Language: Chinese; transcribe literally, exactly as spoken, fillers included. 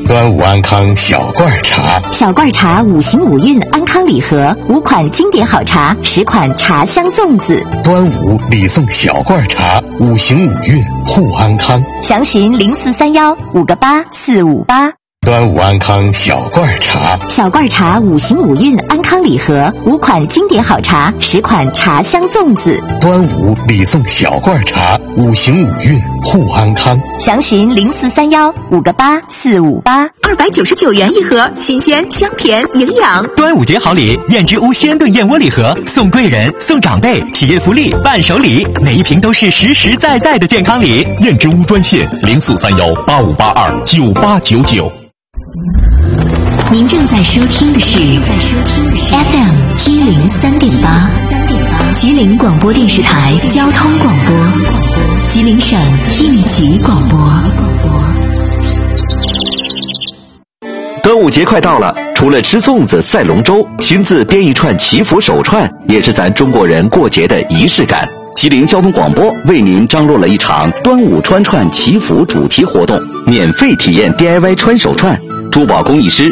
端午安康小罐茶， 小罐茶五行五运安康礼盒，五款经典好茶，十款茶香粽子。 端午礼送小罐茶，五行五运护安康。 详询零四三幺五个八四五八。 端午安康小罐茶， 小罐茶五行五运安康礼盒，五款经典好茶，十款茶香粽子。 端午礼送小罐茶，五行五运护安康。 详询零四三幺五个八四五八。 二百九十九元一盒，新鲜香甜营养。 端午节好礼，燕之屋鲜炖燕窝礼盒，送贵人、送长辈，企业福利、伴手礼，每一瓶都是实实在在的健康礼。 燕之屋专线零四三幺八五八二九八九九。 您正在收听的是 F M 一零三点八，吉林广播电视台交通广播，吉林省应急广播。 端午节快到了，除了吃粽子、赛龙舟，亲自编一串祈福手串，也是咱中国人过节的仪式感。吉林交通广播为您张罗了一场端午穿串祈福主题活动，免费体验 D I Y 穿手串。珠宝工艺师